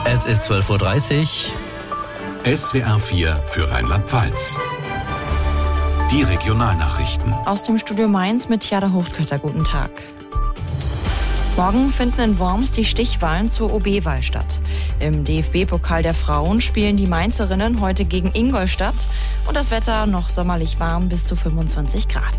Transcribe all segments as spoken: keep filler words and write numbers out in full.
Es ist zwölf Uhr dreißig. S W R vier für Rheinland-Pfalz. Die Regionalnachrichten. Aus dem Studio Mainz mit Jada Hochkötter. Guten Tag. Morgen finden in Worms die Stichwahlen zur O B-Wahl statt. Im D F B-Pokal der Frauen spielen die Mainzerinnen heute gegen Ingolstadt und das Wetter noch sommerlich warm bis zu fünfundzwanzig Grad.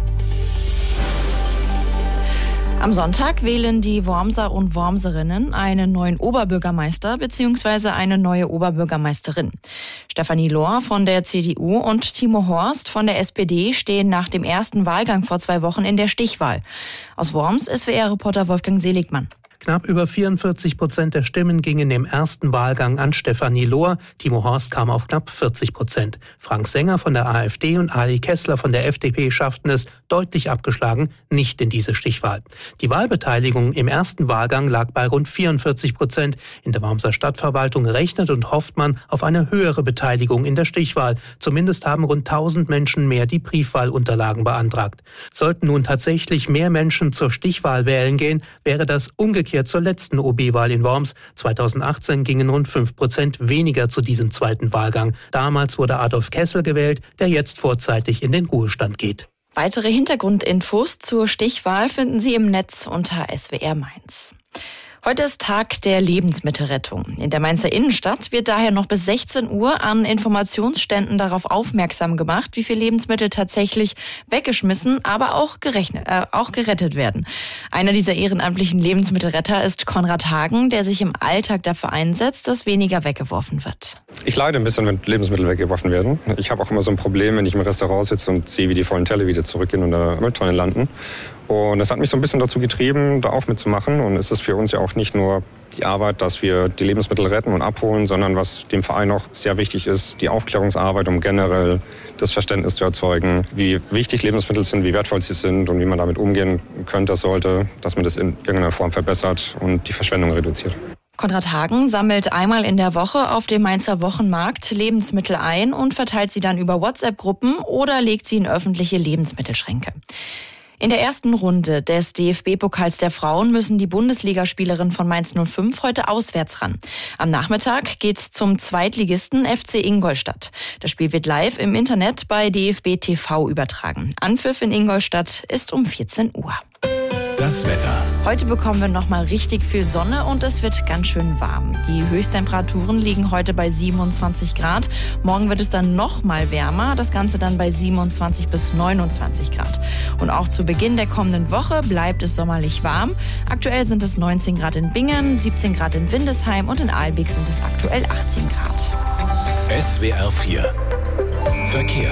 Am Sonntag wählen die Wormser und Wormserinnen einen neuen Oberbürgermeister bzw. eine neue Oberbürgermeisterin. Stefanie Lohr von der C D U und Timo Horst von der S P D stehen nach dem ersten Wahlgang vor zwei Wochen in der Stichwahl. Aus Worms S W R-Reporter Wolfgang Seligmann. Knapp über vierundvierzig Prozent der Stimmen gingen im ersten Wahlgang an Stefanie Lohr. Timo Horst kam auf knapp vierzig Prozent. Frank Senger von der A f D und Ali Kessler von der F D P schafften es, deutlich abgeschlagen, nicht in diese Stichwahl. Die Wahlbeteiligung im ersten Wahlgang lag bei rund vierundvierzig Prozent. In der Wormser Stadtverwaltung rechnet und hofft man auf eine höhere Beteiligung in der Stichwahl. Zumindest haben rund tausend Menschen mehr die Briefwahlunterlagen beantragt. Sollten nun tatsächlich mehr Menschen zur Stichwahl wählen gehen, wäre das umgekehrt zur letzten O B-Wahl in Worms. zweitausendachtzehn gingen rund fünf Prozent weniger zu diesem zweiten Wahlgang. Damals wurde Adolf Kessel gewählt, der jetzt vorzeitig in den Ruhestand geht. Weitere Hintergrundinfos zur Stichwahl finden Sie im Netz unter S W R Mainz. Heute ist Tag der Lebensmittelrettung. In der Mainzer Innenstadt wird daher noch bis sechzehn Uhr an Informationsständen darauf aufmerksam gemacht, wie viele Lebensmittel tatsächlich weggeschmissen, aber auch, gerechnet, äh, auch gerettet werden. Einer dieser ehrenamtlichen Lebensmittelretter ist Konrad Hagen, der sich im Alltag dafür einsetzt, dass weniger weggeworfen wird. Ich leide ein bisschen, wenn Lebensmittel weggeworfen werden. Ich habe auch immer so ein Problem, wenn ich im Restaurant sitze und sehe, wie die vollen Teller wieder zurückgehen und in der Mülltonne landen. Und das hat mich so ein bisschen dazu getrieben, da auch mitzumachen. Und es ist für uns ja auch nicht nur die Arbeit, dass wir die Lebensmittel retten und abholen, sondern was dem Verein auch sehr wichtig ist, die Aufklärungsarbeit, um generell das Verständnis zu erzeugen, wie wichtig Lebensmittel sind, wie wertvoll sie sind und wie man damit umgehen könnte, sollte, dass man das in irgendeiner Form verbessert und die Verschwendung reduziert. Konrad Hagen sammelt einmal in der Woche auf dem Mainzer Wochenmarkt Lebensmittel ein und verteilt sie dann über WhatsApp-Gruppen oder legt sie in öffentliche Lebensmittelschränke. In der ersten Runde des D F B-Pokals der Frauen müssen die Bundesligaspielerinnen von Mainz null fünf heute auswärts ran. Am Nachmittag geht's zum Zweitligisten F C Ingolstadt. Das Spiel wird live im Internet bei D F B T V übertragen. Anpfiff in Ingolstadt ist um vierzehn Uhr. Das Wetter. Heute bekommen wir noch mal richtig viel Sonne und es wird ganz schön warm. Die Höchsttemperaturen liegen heute bei siebenundzwanzig Grad. Morgen wird es dann noch mal wärmer, das Ganze dann bei siebenundzwanzig bis neunundzwanzig Grad. Und auch zu Beginn der kommenden Woche bleibt es sommerlich warm. Aktuell sind es neunzehn Grad in Bingen, siebzehn Grad in Windesheim und in Ahlbeck sind es aktuell achtzehn Grad. S W R vier Verkehr.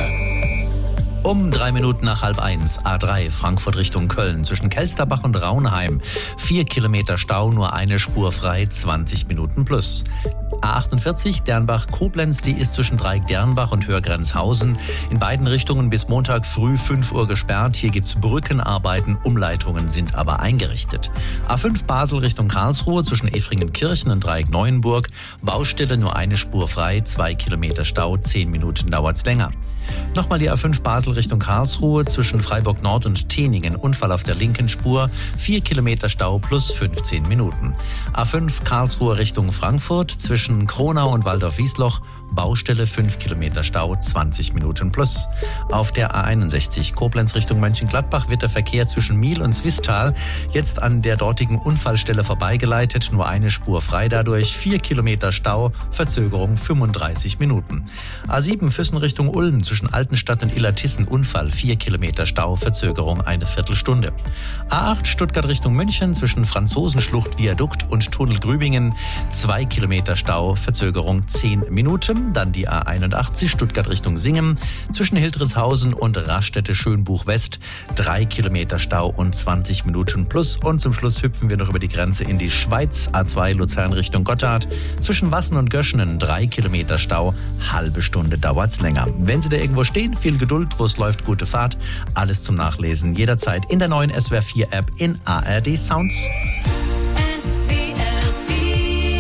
Um drei Minuten nach halb eins, A drei, Frankfurt Richtung Köln, zwischen Kelsterbach und Raunheim. Vier Kilometer Stau, nur eine Spur frei, zwanzig Minuten plus. A achtundvierzig, Dernbach-Koblenz, die ist zwischen Dreieck-Dernbach und Hörgrenzhausen in beiden Richtungen bis Montag früh fünf Uhr gesperrt. Hier gibt's Brückenarbeiten, Umleitungen sind aber eingerichtet. A fünf Basel Richtung Karlsruhe, zwischen Efringen-Kirchen und Dreieck-Neuenburg. Baustelle, nur eine Spur frei, zwei Kilometer Stau, zehn Minuten dauert's länger. Nochmal die A fünf Basel Richtung Karlsruhe, zwischen Freiburg Nord und Teningen. Unfall auf der linken Spur, vier Kilometer Stau plus fünfzehn Minuten. A fünf Karlsruhe Richtung Frankfurt, zwischen Kronau und Waldorf-Wiesloch. Baustelle, fünf Kilometer Stau, zwanzig Minuten plus. Auf der A einundsechzig Koblenz Richtung Mönchengladbach wird der Verkehr zwischen Miel und Swisttal jetzt an der dortigen Unfallstelle vorbeigeleitet. Nur eine Spur frei dadurch, vier Kilometer Stau, Verzögerung fünfunddreißig Minuten. A sieben Füssen Richtung Ulm zwischen Altenstadt und Illertissen Unfall, vier Kilometer Stau, Verzögerung eine Viertelstunde. A acht Stuttgart Richtung München zwischen Franzosenschlucht, Viadukt und Tunnel Grübingen, zwei Kilometer Stau, Verzögerung zehn Minuten. Dann die A einundachtzig Stuttgart Richtung Singen zwischen Hildreshausen und Raststätte Schönbuch West, drei Kilometer Stau und zwanzig Minuten plus. Und zum Schluss hüpfen wir noch über die Grenze in die Schweiz, A zwei Luzern Richtung Gotthard, zwischen Wassen und Göschenen, drei Kilometer Stau, halbe Stunde dauert's länger. Wenn Sie da irgendwo stehen, viel Geduld, wo es läuft, gute Fahrt. Alles zum Nachlesen jederzeit in der neuen S W R vier App in A R D Sounds. Mit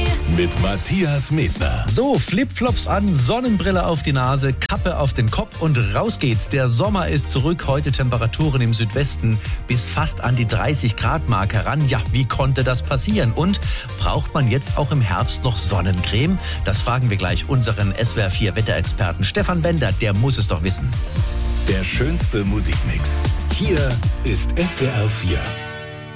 mit Matthias Medner. So, Flipflops an, Sonnenbrille auf die Nase, Kappe auf den Kopf und raus geht's. Der Sommer ist zurück. Heute Temperaturen im Südwesten bis fast an die dreißig Grad Marke heran. Ja, wie konnte das passieren? Und braucht man jetzt auch im Herbst noch Sonnencreme? Das fragen wir gleich unseren S W R vier Wetterexperten Stefan Bender. Der muss es doch wissen. Der schönste Musikmix. Hier ist S W R vier.